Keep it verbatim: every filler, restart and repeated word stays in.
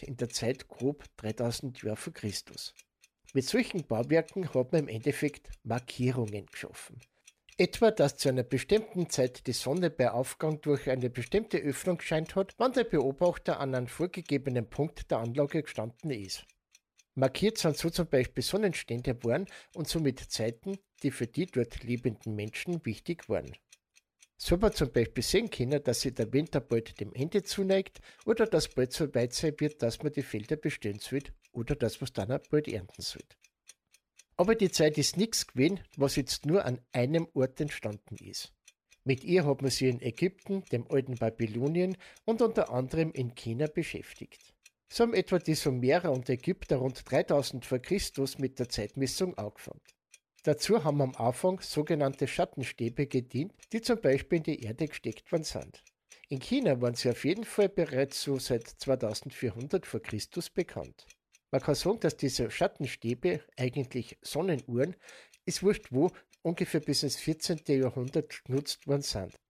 in der Zeit grob dreitausend Jahre vor Christus. Mit solchen Bauwerken hat man im Endeffekt Markierungen geschaffen. Etwa, dass zu einer bestimmten Zeit die Sonne bei Aufgang durch eine bestimmte Öffnung scheint hat, wann der Beobachter an einem vorgegebenen Punkt der Anlage gestanden ist. Markiert sind so zum Beispiel Sonnenstände waren und somit Zeiten, die für die dort lebenden Menschen wichtig waren. So hat man zum Beispiel sehen können, dass sich der Winter bald dem Ende zuneigt oder dass bald so weit sein wird, dass man die Felder bestellen soll oder dass man es dann auch bald ernten soll. Aber die Zeit ist nichts gewesen, was jetzt nur an einem Ort entstanden ist. Mit ihr hat man sich in Ägypten, dem alten Babylonien und unter anderem in China beschäftigt. So haben etwa die Sumerer und Ägypter rund dreitausend vor Christus mit der Zeitmessung angefangen. Dazu haben am Anfang sogenannte Schattenstäbe gedient, die zum Beispiel in die Erde gesteckt worden sind. In China waren sie auf jeden Fall bereits so seit zweitausendvierhundert vor Christus bekannt. Man kann sagen, dass diese Schattenstäbe, eigentlich Sonnenuhren, ist wurscht wo, ungefähr bis ins vierzehnten Jahrhundert genutzt worden sind.